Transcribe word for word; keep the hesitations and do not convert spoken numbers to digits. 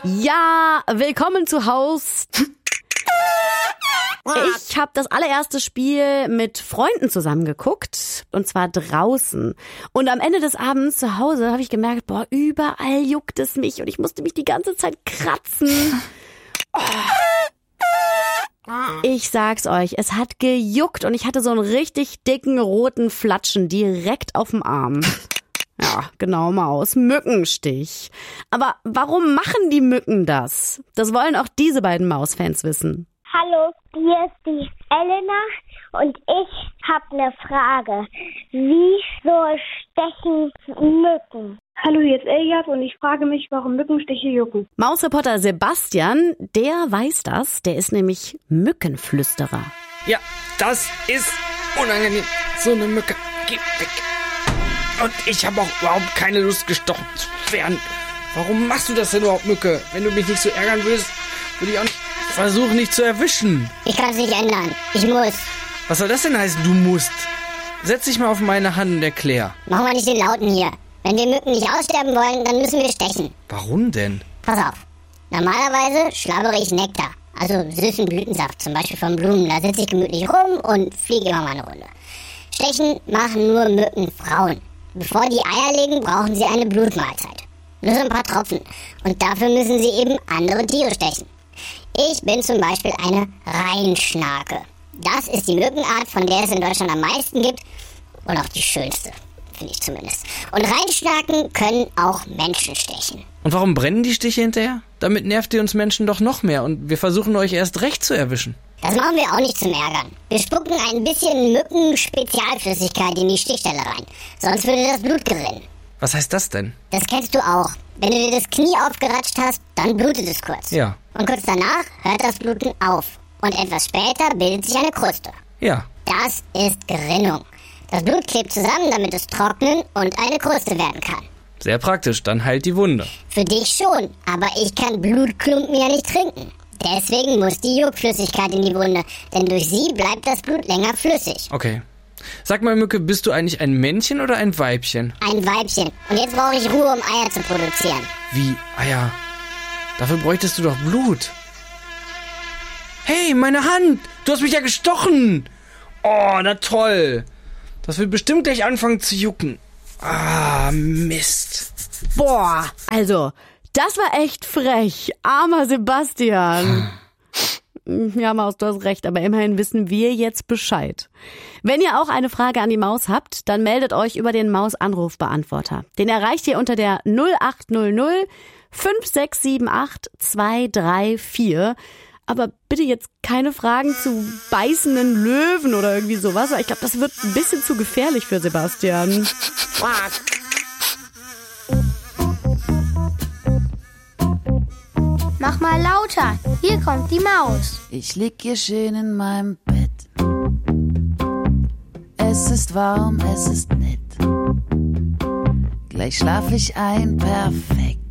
Ja, willkommen zu Haus. Ich habe das allererste Spiel mit Freunden zusammen geguckt, und zwar draußen. Und am Ende des Abends zu Hause habe ich gemerkt, boah, überall juckt es mich und ich musste mich die ganze Zeit kratzen. Oh. Ich sag's euch, es hat gejuckt und ich hatte so einen richtig dicken roten Flatschen direkt auf dem Arm. Ja, genau, Maus. Mückenstich. Aber warum machen die Mücken das? Das wollen auch diese beiden Mausfans wissen. Hallo, hier ist die Elena und ich habe eine Frage. Wieso stechen Mücken? Hallo, hier ist Elias und ich frage mich, warum Mückenstiche jucken. Mausreporter Sebastian, der weiß das. Der ist nämlich Mückenflüsterer. Ja, das ist unangenehm. So eine Mücke. Geh weg. Und ich habe auch überhaupt keine Lust, gestochen zu werden. Warum machst du das denn überhaupt, Mücke? Wenn du mich nicht so ärgern willst, würde ich auch nicht versuchen, dich zu erwischen. Ich kann es nicht ändern. Ich muss. Was soll das denn heißen, du musst? Setz dich mal auf meine Hand und erklär. Machen wir nicht den Lauten hier. Wenn wir Mücken nicht aussterben wollen, dann müssen wir stechen. Warum denn? Pass auf. Normalerweise schlabbere ich Nektar. Also süßen Blütensaft, zum Beispiel von Blumen. Da sitze ich gemütlich rum und fliege immer mal eine Runde. Stechen machen nur Mückenfrauen. Bevor die Eier legen, brauchen sie eine Blutmahlzeit. Nur so ein paar Tropfen. Und dafür müssen sie eben andere Tiere stechen. Ich bin zum Beispiel eine Rheinschnake. Das ist die Mückenart, von der es in Deutschland am meisten gibt. Und auch die schönste, finde ich zumindest. Und Rheinschnaken können auch Menschen stechen. Und warum brennen die Stiche hinterher? Damit nervt ihr uns Menschen doch noch mehr und wir versuchen euch erst recht zu erwischen. Das machen wir auch nicht zum Ärgern. Wir spucken ein bisschen Mücken-Spezialflüssigkeit in die Stichstelle rein. Sonst würde das Blut gerinnen. Was heißt das denn? Das kennst du auch. Wenn du dir das Knie aufgeratscht hast, dann blutet es kurz. Ja. Und kurz danach hört das Bluten auf. Und etwas später bildet sich eine Kruste. Ja. Das ist Gerinnung. Das Blut klebt zusammen, damit es trocknen und eine Kruste werden kann. Sehr praktisch, dann heilt die Wunde. Für dich schon, aber ich kann Blutklumpen ja nicht trinken. Deswegen muss die Juckflüssigkeit in die Wunde, denn durch sie bleibt das Blut länger flüssig. Okay. Sag mal, Mücke, bist du eigentlich ein Männchen oder ein Weibchen? Ein Weibchen. Und jetzt brauche ich Ruhe, um Eier zu produzieren. Wie Eier? Dafür bräuchtest du doch Blut. Hey, meine Hand! Du hast mich ja gestochen! Oh, na toll! Das wird bestimmt gleich anfangen zu jucken. Ah, Mist. Boah, also, das war echt frech. Armer Sebastian. Ja, Maus, du hast recht, aber immerhin wissen wir jetzt Bescheid. Wenn ihr auch eine Frage an die Maus habt, dann meldet euch über den Maus-Anrufbeantworter. Den erreicht ihr unter der null acht null null fünf sechs sieben acht zwei drei vier. Aber bitte jetzt keine Fragen zu beißenden Löwen oder irgendwie sowas. Ich glaube, das wird ein bisschen zu gefährlich für Sebastian. Mach mal lauter. Hier kommt die Maus. Ich lieg hier schön in meinem Bett. Es ist warm, es ist nett. Gleich schlaf ich ein, perfekt.